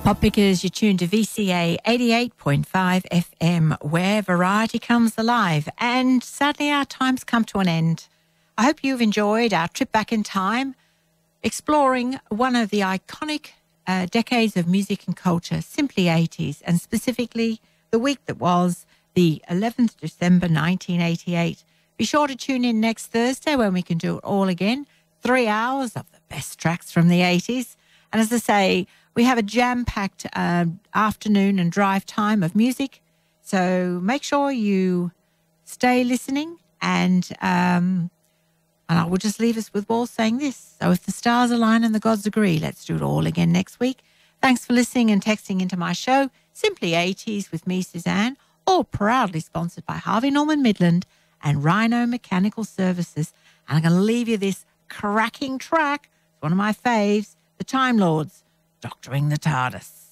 Pop Pickers, you're tuned to VCA 88.5 FM, where variety comes alive. And sadly, our time's come to an end. I hope you've enjoyed our trip back in time, exploring one of the iconic decades of music and culture, simply 80s, and specifically the week that was the 11th December 1988. Be sure to tune in next Thursday when we can do it all again. 3 hours of the best tracks from the 80s. And as I say, we have a jam-packed afternoon and drive time of music. So make sure you stay listening. And I will just leave us with Wall saying this. So if the stars align and the gods agree, let's do it all again next week. Thanks for listening and texting into my show, Simply 80s with me, Suzanne, all proudly sponsored by Harvey Norman Midland and Rhino Mechanical Services. And I'm going to leave you this cracking track. It's one of my faves, The Time Lords, Doctoring the TARDIS.